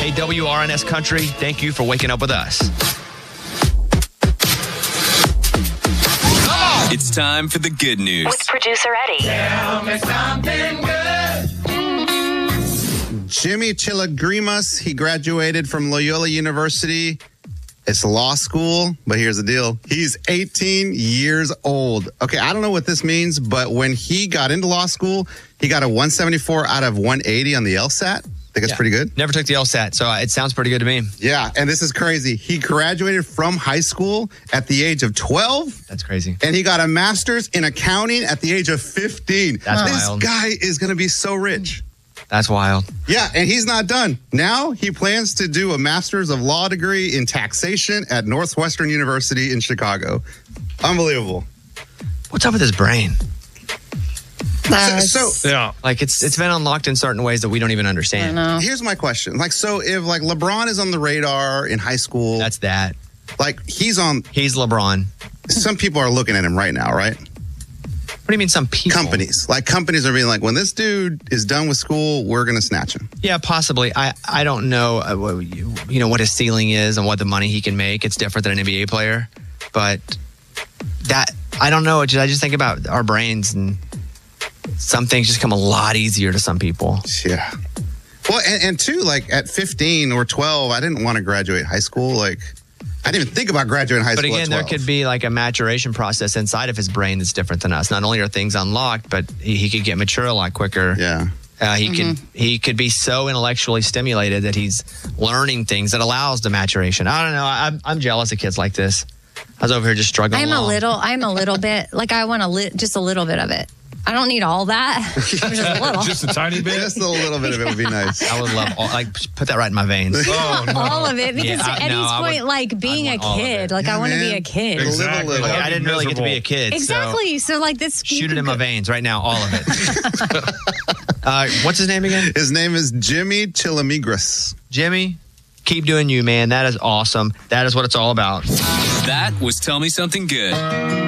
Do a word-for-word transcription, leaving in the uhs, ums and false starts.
Hey, W R N S Country, thank you for waking up with us. It's time for the good news. With producer Eddie. Tell me something good. Jimmy Chilagrimas, he graduated from Loyola University. It's law school, but here's the deal. He's eighteen years old. Okay, I don't know what this means, but when he got into law school, he got a one seventy-four out of one eighty on the LSAT. I think that's Yeah. pretty good. Never took the LSAT, so it sounds pretty good to me. Yeah, and this is crazy. He graduated from high school at the age of twelve. That's crazy. And he got a master's in accounting at the age of fifteen. That's this wild. guy is going to be so rich. That's wild. Yeah, and he's not done. Now he plans to do a master's of law degree in taxation at Northwestern University in Chicago. Unbelievable. What's up with his brain? So, so Yeah. Like, it's it's been unlocked in certain ways that we don't even I understand. know. here's my question. Like, so if like LeBron is on the radar in high school, That's that. like he's on, He's LeBron. some people are looking at him right now, right? What do you mean some people? Companies. Like companies are being like, when this dude is done with school, we're going to snatch him. Yeah, possibly. I, I don't know, uh, what you, you know, what his ceiling is and what the money he can make. It's different than an N B A player. But that, I don't know. It just, I just think about our brains, and some things just come a lot easier to some people. Yeah. Well, and, and two, like at fifteen or twelve, I didn't want to graduate high school. Like, I didn't even think about graduating high But school. again, at there twelve. could be like a maturation process inside of his brain that's different than us. Not only are things unlocked, but he, he could get mature a lot quicker. Yeah. Uh, he could he could be so intellectually stimulated that he's learning things that allows the maturation. I don't know. I'm I'm jealous of kids like this. I was over here just struggling. I'm a along. little, I'm a little bit, like I want a li- just a little bit of it. I don't need all that. just a little. Just a tiny bit. Just a little bit of it would be nice. I would love all, like put that right in my veins. Oh, no. all of it. Because Yeah, I- to Eddie's no, I point, would- like being I'd a want all of kid, it. like I Yeah, want to be man. a kid. Live a Exactly. little. Like, That'd I be didn't really get to be a kid. so Exactly. So, like this. shoot it in my veins right now, all of it. uh, what's his name again? His name is Jimmy Chilagrimas. Jimmy. Keep doing you, man. That is awesome. That is what it's all about. That was Tell Me Something Good.